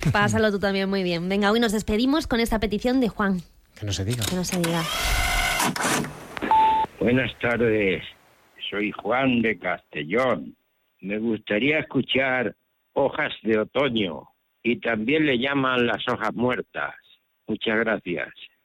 Pásalo tú también muy bien. Venga, hoy nos despedimos con esta petición de Juan. Que no se diga. Que no se diga. Buenas tardes, soy Juan de Castellón. Me gustaría escuchar Hojas de Otoño y también le llaman Las Hojas Muertas. Muchas gracias.